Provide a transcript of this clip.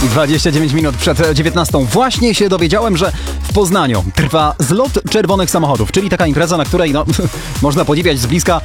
29 minut przed 19. Właśnie się dowiedziałem, że w Poznaniu trwa zlot czerwonych samochodów, czyli taka impreza, na której można podziwiać z bliska